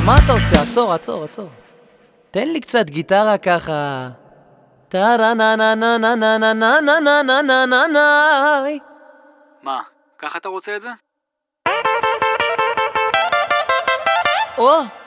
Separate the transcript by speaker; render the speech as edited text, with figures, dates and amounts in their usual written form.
Speaker 1: מה אתה עושה? עצור, עצור, עצור. תן לי קצת גיטרה ככה. טרה נה נה נה נה נה נה נה נה נה נה נה נה נה.
Speaker 2: מה, ככה אתה רוצה את זה?
Speaker 1: או!